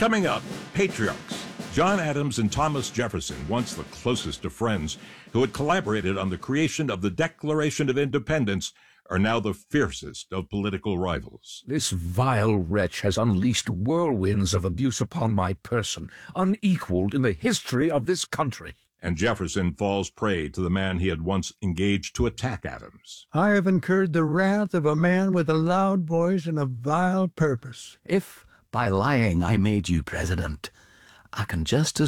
Coming up, patriarchs. John Adams and Thomas Jefferson, once the closest of friends, who had collaborated on the creation of the Declaration of Independence, are now the fiercest of political rivals. This vile wretch has unleashed whirlwinds of abuse upon my person, unequaled in the history of this country. And Jefferson falls prey to the man he had once engaged to attack Adams. I have incurred the wrath of a man with a loud voice and a vile purpose. If by lying I made you president, I can just as